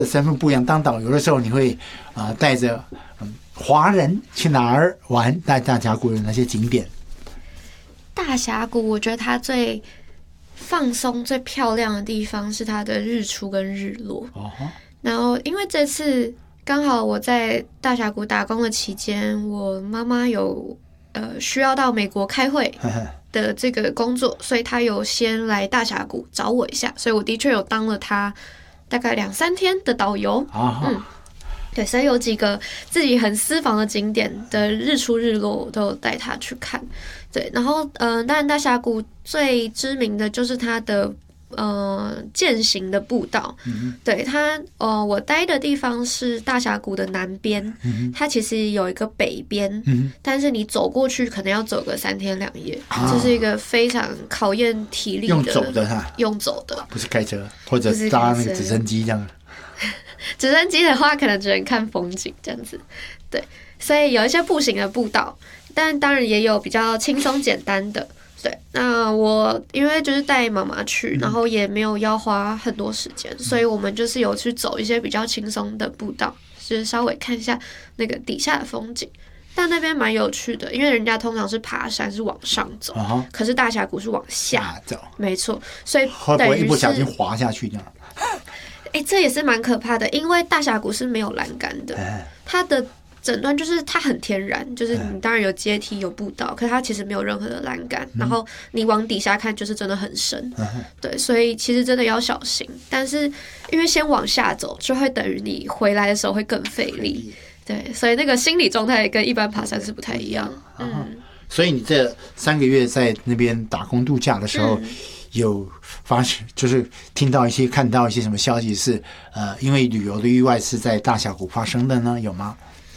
身份不一样，当导游的时候，你会带着华人去哪儿玩？在大峡谷有哪些景点？ 大峡谷，我觉得它最放松、最漂亮的地方是它的日出跟日落。然后，因为这次刚好我在大峡谷打工的期间，我妈妈有需要到美国开会的这个工作，所以她有先来大峡谷找我一下，所以我的确有当了她大概2-3天的导游。对，所以有几个自己很私房的景点的日出日落，我都有带他去看。对，然后当然大峡谷最知名的就是它的健行的步道。对，它我待的地方是大峡谷的南边，它其实有一个北边，但是你走过去可能要走个3天2夜，这是一个非常考验体力的。 用走的哈， 用走的， 不是开车或者搭那个直升机这样。 直升机的话，可能只能看风景这样子。对，所以有一些步行的步道，但当然也有比较轻松简单的。对，那我因为就是带妈妈去，然后也没有要花很多时间，所以我们就是有去走一些比较轻松的步道，就是稍微看一下那个底下的风景。但那边蛮有趣的，因为人家通常是爬山是往上走，可是大峡谷是往下走， 没错，所以会不会一不小心滑下去这样？ 这也是蛮可怕的，因为大峡谷是没有栏杆的，它的整段就是它很天然，就是你当然有阶梯有步道，可是它其实没有任何的栏杆，然后你往底下看就是真的很深，对，所以其实真的要小心。但是因为先往下走，就会等于你回来的时候会更费力，对，所以那个心理状态跟一般爬山是不太一样。 所以你这3个月在那边打工度假的时候，有发生就是看到一些什么消息是因为旅游的意外是在大峡谷发生的呢？有吗？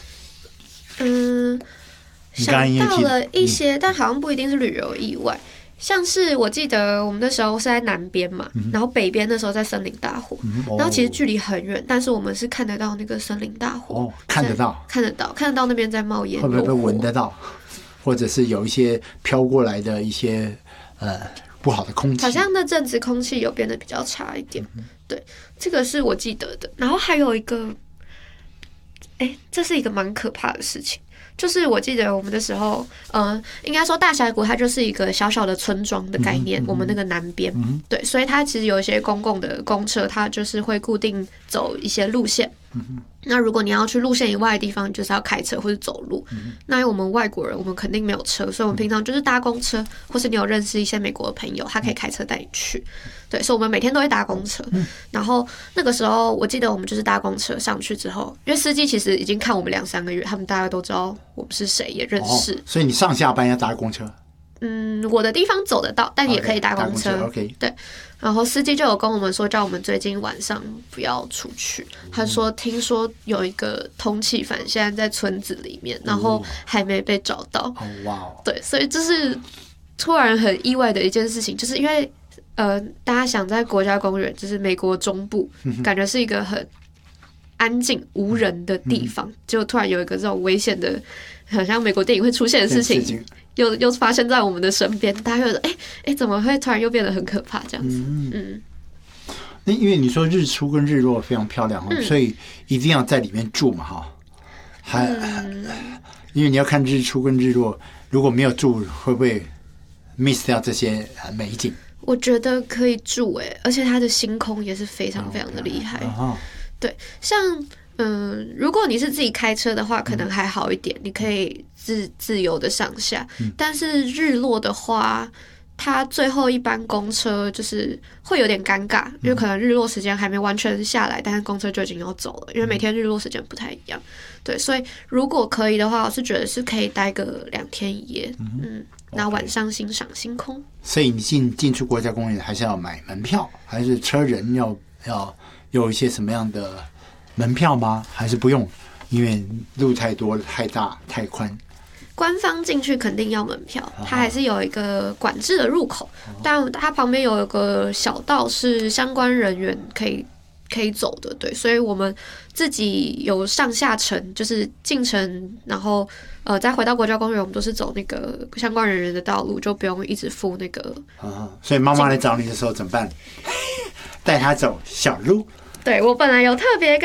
想到了一些，但好像不一定是旅游意外。像是我记得我们那时候是在南边嘛，然后北边那时候在森林大火，然后其实距离很远，但是我们是看得到那个森林大火，看得到那边在冒烟， 会不会闻得到？或者是有一些飘过来的一些不好的空气， 好像那阵子空气有变得比较差一点。对，这个是我记得的。然后还有一个，这是一个蛮可怕的事情，就是我记得我们的时候，应该说大峡谷它就是一个小小的村庄的概念，我们那个南边，对，所以它其实有一些公共的公车，它就是会固定走一些路线。那如果你要去路线以外的地方，就是要开车或者走路。那因为我们外国人，我们肯定没有车，所以我们平常就是搭公车，或是你有认识一些美国的朋友，他可以开车带你去。对，所以我们每天都会搭公车。然后那个时候，我记得我们就是搭公车上去之后，因为司机其实已经看我们2-3个月，他们大家都知道我们是谁，也认识。 所以你上下班要搭公车？ 我的地方走得到，但也可以搭公车。 Okay. 对，然后司机就有跟我们说，叫我们最近晚上不要出去。他说，听说有一个通缉犯现在在村子里面，然后还没被找到。对，所以这是突然很意外的一件事情，就是因为大家想在国家公园，就是美国中部，感觉是一个很安静无人的地方，就突然有一个这种危险的，好像美国电影会出现的事情。又发生在我们的身边，大家会说，怎么会突然又变得很可怕这样子？ 那因为你说日出跟日落非常漂亮，所以一定要在里面住嘛，哈。因为你要看日出跟日落，如果没有住，会不会 miss 掉这些美景？ 我觉得可以住而且它的星空也是非常非常的厉害。对，像如果你是自己开车的话，可能还好一点，你可以自由的上下。但是日落的话，它最后一班公车就是会有点尴尬，因为可能日落时间还没完全下来，但是公车就已经要走了，因为每天日落时间不太一样。对，所以如果可以的话，我是觉得是可以待个2天1夜，然后晚上欣赏星空。 所以你进出国家公园还是要买门票，还是车人要有一些什么样的门票吗？还是不用？因为路太多、太大、太宽。 官方进去肯定要门票，它还是有一个管制的入口，但它旁边有一个小道是相关人员可以走的，对，所以我们自己有上下程，就是进城，然后再回到国家公园，我们都是走那个相关人员的道路，就不用一直付那个。 所以妈妈来找你的时候怎么办？带她走小路。 对，我本来有特别